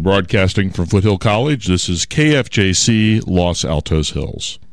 Broadcasting from Foothill College, this is KFJC Los Altos Hills.